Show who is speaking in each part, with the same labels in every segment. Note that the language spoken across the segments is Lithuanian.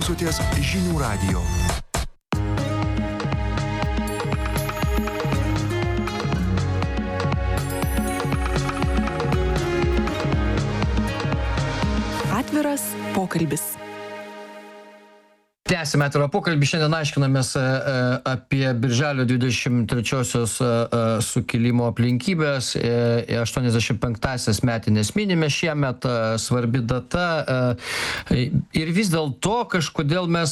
Speaker 1: klausotės Žinių radijo.
Speaker 2: Atviras pokalbis.
Speaker 3: Tęsime atvirą pokalbį. Šiandien aiškinamės apie Birželio 23-osios sukilimo aplinkybės. 85-asias metinės minime šiemet, svarbi data. Ir vis dėlto kažkodėl mes,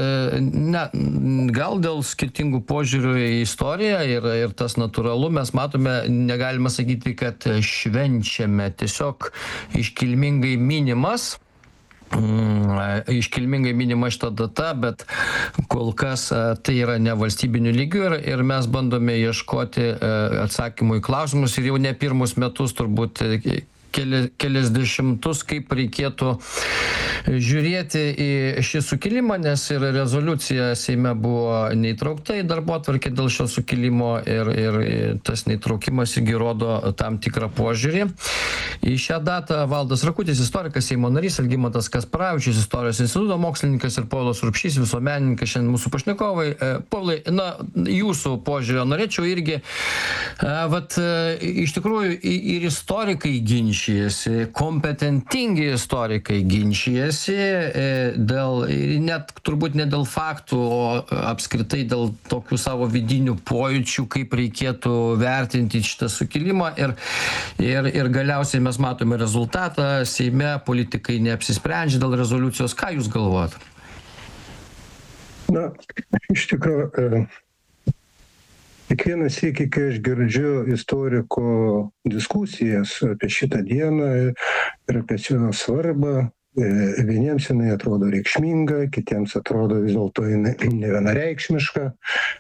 Speaker 3: gal dėl skirtingų požiūrių į istoriją ir tas natūralu, mes matome, negalima sakyti, kad švenčiame, tiesiog iškilmingai minimas. Iškilmingai minima šita data, bet kol kas tai yra ne valstybiniu lygiu ir mes bandome ieškoti atsakymų į klausimus ir jau ne pirmus metus turbūt kelias dešimtus, kaip reikėtų žiūrėti į šį sukilimą, nes ir rezoliucija Seime buvo neįtraukta į darbotvarkę dėl šio sukilimo ir tas neįtraukimas irgi rodo tam tikrą požiūrį. Į šią datą Valdas Rakutis, istorikas, Seimo narys, Algimantas Kasparavičius, Istorijos instituto mokslininkas ir Povilas Urbšys, visuomenininkas, šiandien mūsų pašnekovai. Povilai, jūsų požiūrio norėčiau irgi, iš tikrųjų ir istorikai ginčijasi, kompetentingi istorikai ginčijasi dėl, net turbūt ne dėl faktų, o apskritai dėl tokių savo vidinių pojūčių, kaip reikėtų vertinti šitą sukilimą ir galiausiai mes matome rezultatą. Seime politikai neapsisprendžia dėl rezoliucijos. Ką jūs galvojat?
Speaker 4: Na, iš tikrųjų, kiekvieną sykį, kai aš girdžiu istorikų diskusijas apie šitą dieną ir apie jos svarbą, vieniems jinai atrodo reikšminga, kitiems atrodo vis dėlto jinai nevienareikšmiška.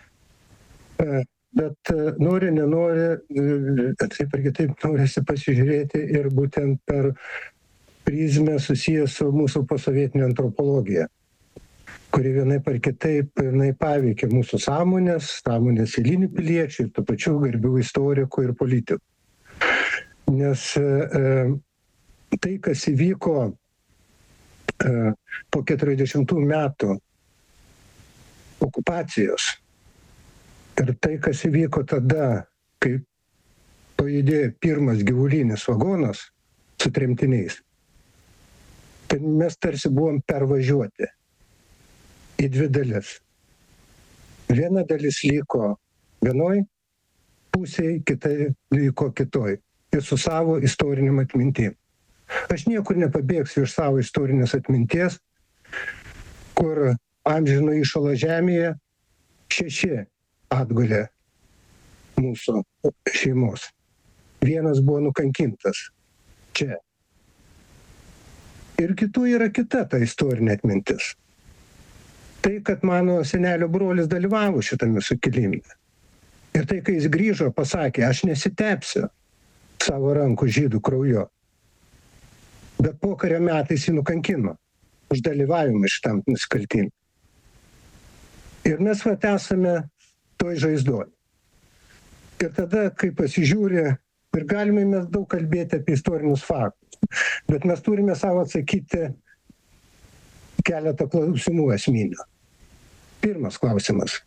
Speaker 4: Bet nori, nenori, taip ir kitaip norisi pasižiūrėti ir būtent per prizmę susijęs su mūsų posovietinė antropologija, kuri vienaip ar kitaip paveikia mūsų sąmonės eilinių piliečių ir tų pačių garbių istorikų ir politikų. Nes tai, kas įvyko po 40 metų okupacijos ir tai, kas įvyko tada, kai pajudėjo pirmas gyvulinis vagonas su tremtiniais, tai mes tarsi buvom pervažiuoti į dvi dalis. Viena dalis liko vienoj pusėj, kita liko kitoj. Ir su savo istoriniam atmintim. Aš niekur nepabėgsiu iš savo istorinės atminties, kur amžino įšalo žemėje 6 atgulė mūsų šeimos. Vienas buvo nukankintas čia. Ir kitų yra kita ta istorinė atmintis. Tai, kad mano senelio brolis dalyvavo šitame sukilime. Ir tai, kai jis grįžo, pasakė, aš nesitepsiu savo rankų žydų krauju. Bet pokario metais jį nukankino už dalyvavimą šitam nusikaltimui. Ir mes esame toj žaizdoj. Ir tada, kai pasižiūri, ir galime mes daug kalbėti apie istorinius faktus, bet mes turime savo atsakyti keletą klausimų esminių. Pirmas klausimas.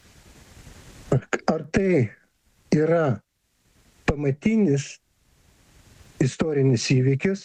Speaker 4: Ar tai yra pamatinis istorinis įvykis,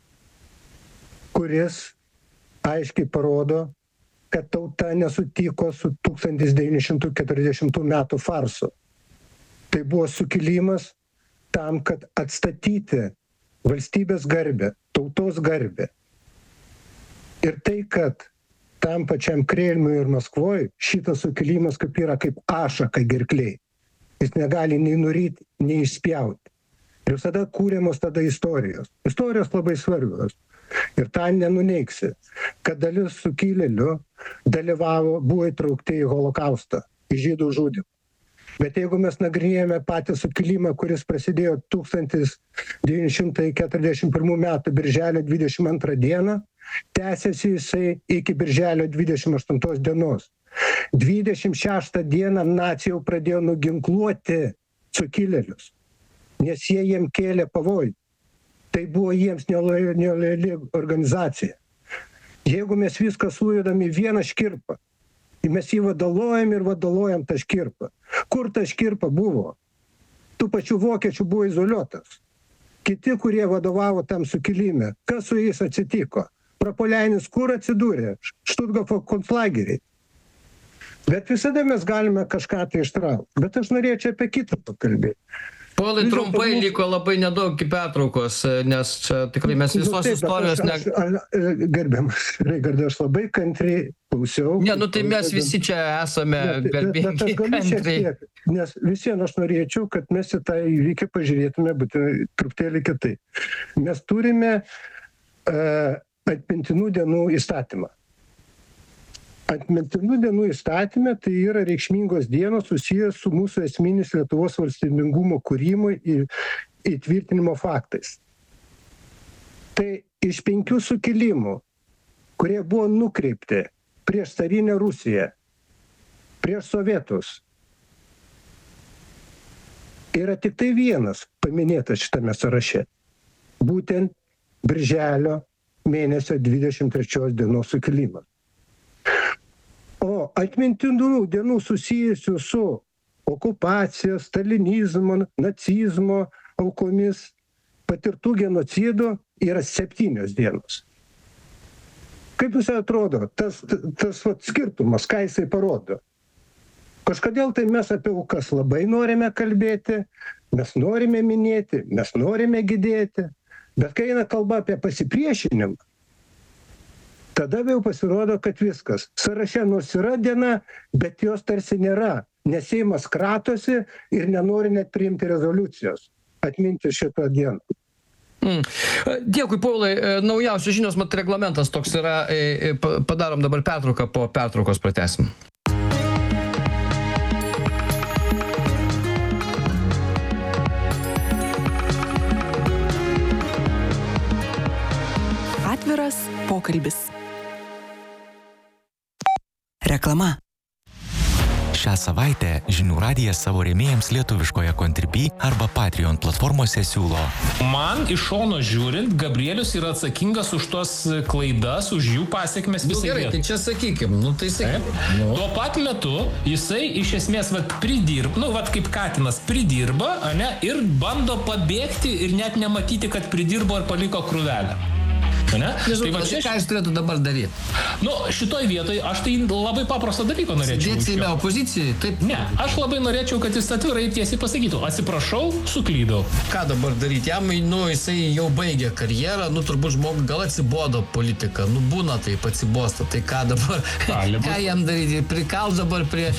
Speaker 4: kuris aiškiai parodo, kad tauta nesutiko su 1940 metų farsu. Tai buvo sukilimas tam, kad atstatyti valstybės garbę, tautos garbę. Ir tai, kad tam pačiam Kremliui ir Maskvoj šitas sukilimas kaip yra kaip ašaka gerklėj. Jis negali nei nuryti, nei išspjauti. Ir visada kūriamos tada istorijos. Istorijos labai svarbios. Ir tą nenuneiksi, kad dalis sukilėlių buvo įtraukti į holokaustą, į žydų žudymą. Bet jeigu mes nagrinėjame patį sukilimą, kuris prasidėjo 1941 metų birželio 22 dieną, tęsiasi jisai iki birželio 28 dienos. 26 dieną naciai jau pradėjo nuginkluoti sukilėlius, nes jie jiem kėlė pavojų. Tai buvo jiems nelojali organizacija. Jeigu mes viską sujudam į vieną škirpą, mes jį vadalojam tą škirpą. Kur ta škirpa buvo? Tų pačių vokiečių buvo izoliuotas. Kiti, kurie vadovavo tam sukilime, kas su jais atsitiko? Prapuoleinis kur atsidūrė? Štutgofo konclageriai. Bet visada mes galime kažką tai ištraukti. Bet aš norėčiau apie kitą pakalbėti.
Speaker 3: Povilai, trumpai liko labai nedaug iki pertraukos, nes čia tikrai mes visos istorijos...
Speaker 4: Gerbiamas Raigardai, aš labai kantriai klausiau.
Speaker 3: Ne, tai mes visi čia esame garbingi kantriai.
Speaker 4: Nes visiems aš norėčiau, kad mes į tą įvykį pažiūrėtume būtent truputėlį kitaip. Mes turime atmintinų dienų įstatymą. Atmintinų dienų įstatyme tai yra reikšmingos dienos susijęs su mūsų esminis Lietuvos valstybingumo kūrimo įtvirtinimo faktais. Tai iš 5 sukilimų, kurie buvo nukreipti prieš carinę Rusiją, prieš sovietus, yra tik tai vienas paminėtas šitame sąraše. Būtent birželio mėnesio 23 dienos sukilimas. O atmintinų dienų susijusių su okupacija, stalinizmo, nacizmo aukomis, patirtų genocidų yra 7 dienos. Kaip jums atrodo, tas skirtumas, ką jisai parodo? Kažkodėl tai mes apie aukas labai norime kalbėti, mes norime minėti, mes norime gydėti, bet kai eina kalba apie pasipriešinimą, tada jau pasirodo, kad viskas. Sąraše nors yra diena, bet jos tarsi nėra, nes Seimas kratosi ir nenori net priimti rezoliucijos, atminti šitą dieną.
Speaker 3: Dėkui, Povilai. Naujausios žinios, mat reglamentas toks yra. Padarom dabar pertrauką, po pertraukos pratęsim.
Speaker 2: Atviras pokalbis. Reklama.
Speaker 1: Šią savaitę Žinių radijas savo rėmėjams lietuviškoje Contribui arba Patreon platformose siūlo.
Speaker 5: Man iš šono žiūrint, Gabrielius yra atsakingas už tos klaidas, už jų pasiekmes visai.
Speaker 3: Gerai, tai čia sakykim, tai sakykim.
Speaker 5: Tuo pat metu jisai iš esmės pridirba, kaip katinas pridirba, ir bando pabėgti ir net nematyti, kad pridirbo ar paliko krūvelę.
Speaker 3: Nežinau, ką jis turėtų dabar daryti?
Speaker 5: Šitoj vietoj aš tai labai paprastą dalyką norėčiau.
Speaker 3: Sėdėti Seime opozicijai? Taip.
Speaker 5: Ne, aš labai norėčiau, kad jis atvirai tiesiai pasakytų, atsiprašau, suklydau.
Speaker 3: Ką dabar daryti? Jam, jisai jau baigė karjerą, turbūt žmogui gal atsibodo politika, būna taip atsibosta, tai ką dabar? Ką jam daryti? Prikalt dabar prie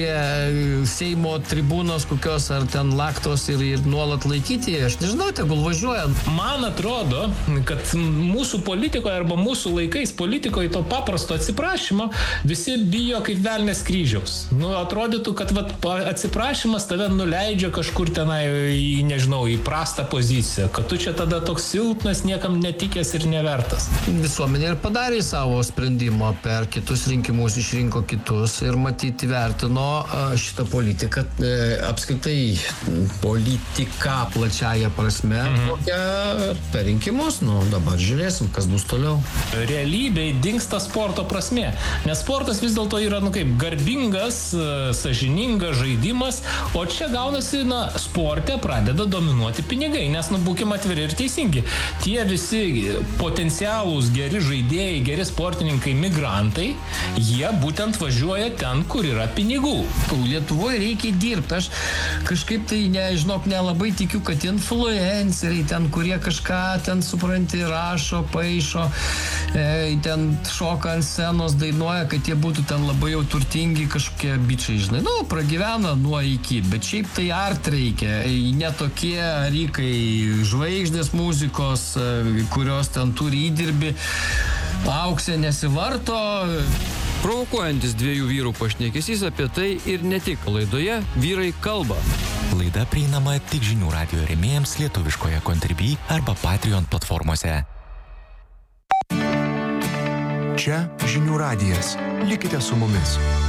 Speaker 3: Seimo tribūnos kokios ar ten laktos ir nuolat laikyti? Aš nežinau, tegul važiuoja.
Speaker 5: Man atrodo, kad mūsų politikoje arba mūsų laikais politikoje to paprasto atsiprašymo visi bijo kaip velnės kryžiaus. Atrodytų, kad atsiprašymas tave nuleidžia kažkur tenai į prastą poziciją, kad tu čia tada toks silpnas, niekam netikęs ir nevertas.
Speaker 3: Visuomenė ir padarė savo sprendimą, per kitus rinkimus išrinko kitus ir matyti vertino šitą politiką, apskritai politiką plačiaja prasme, kokią per rinkimus, dabar žiūrėsim, kas bus toliau.
Speaker 5: Realybėj dingsta sporto prasmė, nes sportas vis dėlto yra, garbingas, sąžiningas žaidimas, o čia gaunasi, sporte pradeda dominuoti pinigai, nes, būkim atviri ir teisingi. Tie visi potencialūs geri žaidėjai, geri sportininkai, migrantai, jie būtent važiuoja ten, kur yra pinigų.
Speaker 3: Lietuvoje reikia dirbti. Aš kažkaip tai, nelabai tikiu, kad influenceriai ten, kurie kažką ten supranti, rašo, paišo, ten šoka ant scenos, dainuoja, kad jie būtų ten labai jau turtingi kažkokie bičiai, pragyvena nuo iki, bet šiaip tai art reikia, ne tokie rykai žvaigždės muzikos, kurios ten turi įdirbį, auksė nesivarto.
Speaker 6: Provokuojantis 2 vyrų pašnekesys apie tai ir ne tik. Laidoje Vyrai kalba.
Speaker 1: Laida prieinama tik Žinių radijo rėmėjams lietuviškoje Contribui arba Patreon platformose.
Speaker 7: Čia Žinių radijas. Likite su mumis.